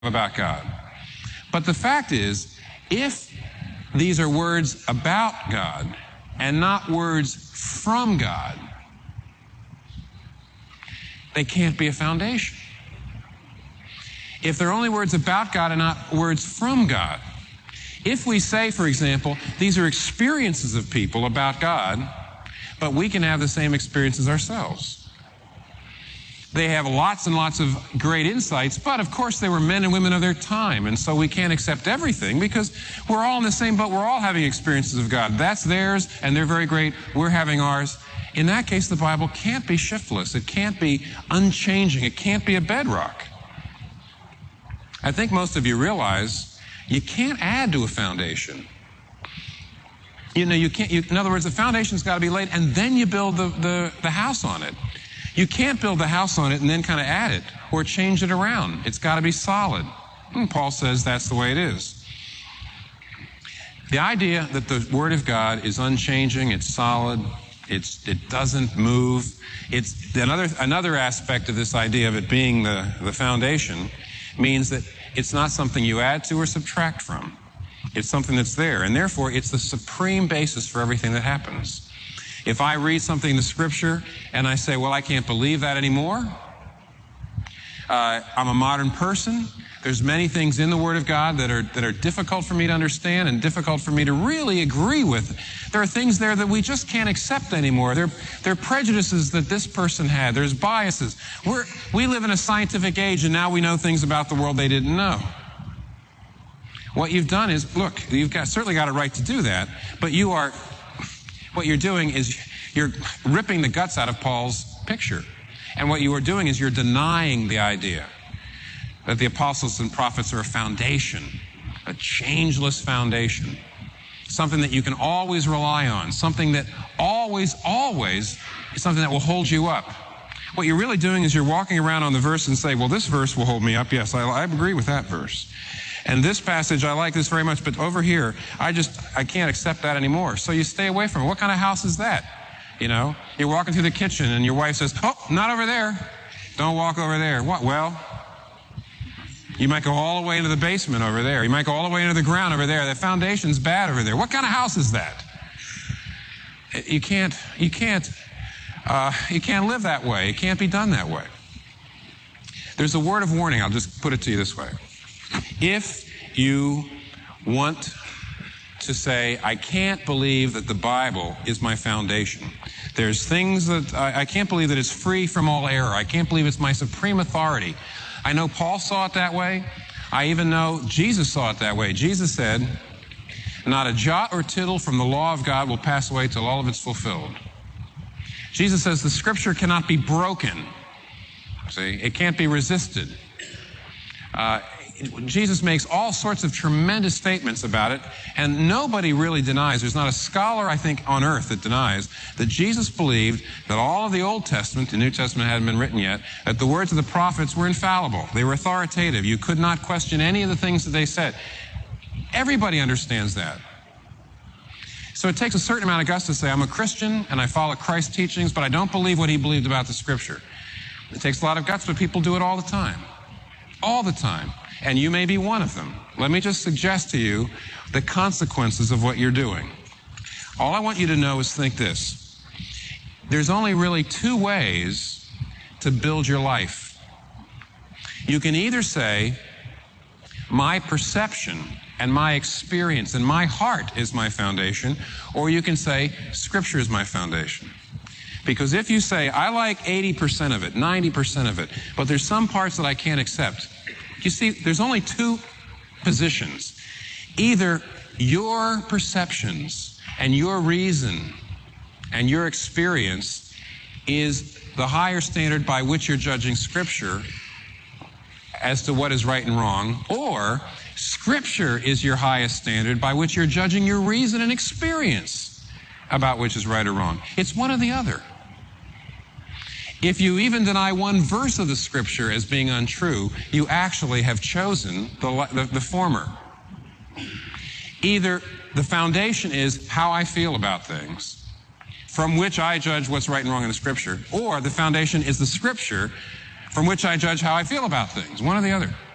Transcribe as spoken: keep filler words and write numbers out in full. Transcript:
about God. But the fact is, if these are words about God and not words from God, they can't be a foundation. If they're only words about God and not words from God, if we say, for example, these are experiences of people about God, but we can have the same experiences ourselves. They have lots and lots of great insights, but of course they were men and women of their time, and so we can't accept everything because we're all in the same boat. We're all having experiences of God. That's theirs, and they're very great. We're having ours. In that case, the Bible can't be shiftless. It can't be unchanging. It can't be a bedrock. I think most of you realize you can't add to a foundation. You know, you can't, you, in other words, the foundation's got to be laid, and then you build the, the, the house on it. You can't build the house on it and then kind of add it or change it around. It's got to be solid. And Paul says that's the way it is. The idea that the Word of God is unchanging, it's solid, it's, it doesn't move. It's another, another aspect of this idea of it being the, the foundation means that it's not something you add to or subtract from. It's something that's there, and therefore it's the supreme basis for everything that happens. If I read something in the Scripture and I say, well, I can't believe that anymore, uh, I'm a modern person, there's many things in the Word of God that are, that are difficult for me to understand and difficult for me to really agree with. There are things there that we just can't accept anymore. There, there are prejudices that this person had. There's biases. We're, we live in a scientific age, and now we know things about the world they didn't know. What you've done is, look, you've got, certainly got a right to do that, but you are... What you're doing is you're ripping the guts out of Paul's picture. And what you are doing is you're denying the idea that the apostles and prophets are a foundation, a changeless foundation, something that you can always rely on, something that always, always is something that will hold you up. What you're really doing is you're walking around on the verse and say, well, this verse will hold me up. Yes, I, I agree with that verse. And this passage, I like this very much, but over here, I just, I can't accept that anymore. So you stay away from it. What kind of house is that? You know, you're walking through the kitchen and your wife says, oh, not over there. Don't walk over there. What? Well, you might go all the way into the basement over there. You might go all the way into the ground over there. The foundation's bad over there. What kind of house is that? You can't, you can't, uh, you can't live that way. It can't be done that way. There's a word of warning. I'll just put it to you this way. If you want to say, I can't believe that the Bible is my foundation. There's things that I, I can't believe that it's free from all error. I can't believe it's my supreme authority. I know Paul saw it that way. I even know Jesus saw it that way. Jesus said, not a jot or tittle from the law of God will pass away till all of it's fulfilled. Jesus says the Scripture cannot be broken. See, it can't be resisted. Uh, Jesus makes all sorts of tremendous statements about it, and nobody really denies, there's not a scholar, I think, on earth that denies that Jesus believed that all of the Old Testament, the New Testament hadn't been written yet, that the words of the prophets were infallible. They were authoritative. You could not question any of the things that they said. Everybody understands that. So it takes a certain amount of guts to say, I'm a Christian and I follow Christ's teachings, but I don't believe what he believed about the Scripture. It takes a lot of guts, but people do it all the time. All the time. And you may be one of them. Let me just suggest to you the consequences of what you're doing. All I want you to know is think this. There's only really two ways to build your life. You can either say, my perception and my experience and my heart is my foundation, or you can say, Scripture is my foundation. Because if you say, I like eighty percent of it, ninety percent of it, but there's some parts that I can't accept, you see, there's only two positions. Either your perceptions and your reason and your experience is the higher standard by which you're judging Scripture as to what is right and wrong, or Scripture is your highest standard by which you're judging your reason and experience about which is right or wrong. It's one or the other. If you even deny one verse of the Scripture as being untrue, you actually have chosen the, the, the former. Either the foundation is how I feel about things, from which I judge what's right and wrong in the Scripture, or the foundation is the Scripture from which I judge how I feel about things, one or the other.